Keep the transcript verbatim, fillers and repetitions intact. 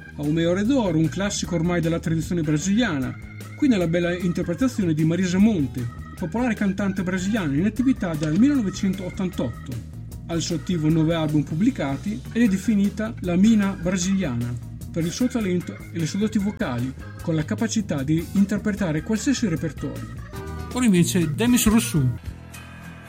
A Un Maior d'Oro, un classico ormai della tradizione brasiliana, qui nella bella interpretazione di Marisa Monte, popolare cantante brasiliana in attività dal millenovecentottantotto. Al suo attivo nove album pubblicati ed è definita la Mina brasiliana per il suo talento e le sue doti vocali, con la capacità di interpretare qualsiasi repertorio. Ora invece Demis Roussos,